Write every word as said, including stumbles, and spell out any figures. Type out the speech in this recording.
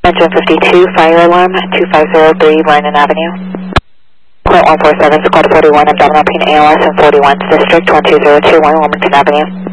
Engine fifty-two, fire alarm, two five zero three Vernon Avenue. Point one four seven, Squad forty-one, abdominal pain A L S in forty-one's District, one two zero two one Wilmington Avenue.